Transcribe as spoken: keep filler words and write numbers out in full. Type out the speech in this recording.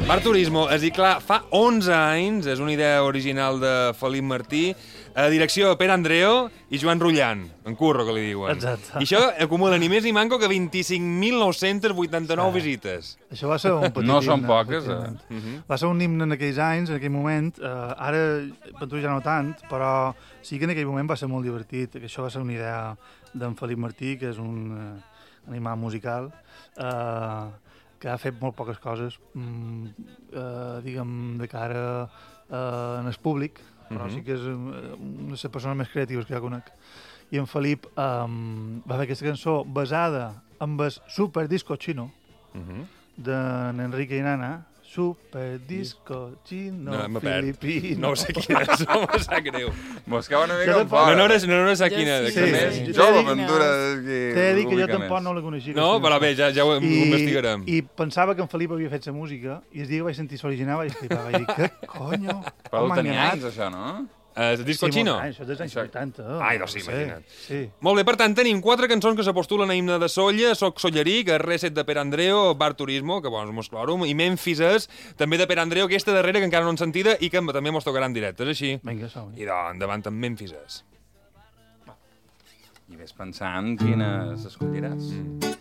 Bar Turismo, és a dir, clar, fa onze anys, és una idea original de Felip Martí, a direcció de Pere Andreo i Joan Rullan, en curro, que li diuen. Exacte. I això acumula ni més ni manco que vint-i-cinc mil nou-cents vuitanta-nou sí. visites. Això va ser un petit No himne, són poques, eh? Uh -huh. Va ser un himne en aquells anys, en aquell moment. Uh, ara, per tu ja no tant, però sí que en aquell moment va ser molt divertit. Que això va ser una idea d'en Felip Martí, que és un uh, animal musical, uh, que ha fet molt poques coses, um, uh, diguem, de cara uh, en el públic, però uh -huh. sí que és una de les persones més creatives que ja conec. I en Felip um, va fer aquesta cançó basada en el Super Disco Chino, uh -huh. d'en Enrique i Nana. Super Disco Chino no, Filipino. No sé quina és, no me sap greu. Mos cau una mica en fora. No, no, no, no sé quina. Sí, Sí, sí. sí. Jo l'aventura... T'he de dir que jo tampoc no la coneixia. No, però bé, ja, ja ho I, investigarem. I pensava que en Felip havia fet la música, i el dia que vaig sentir l'original vaig flipar, vaig dir, què conyo? Però Com tenia han anys, això, no? El disco sí, chino? Sí, això és dels anys vuitanta. Ai, no sé, imagina't. Sí. Molt bé, per tant, tenim quatre cançons que se postulen a himne de Solla, Soc Solleric, Reset de Pere Andreo, Bar Turismo, que bon, mos clorum, i Memphis és, també de Pere Andreo, aquesta darrera que encara no hem sentida i que també mos tocarà en directe, és així? Vinga, som-hi. I doncs, endavant amb Memphis és. I ves pensant quines escolliràs. Mm.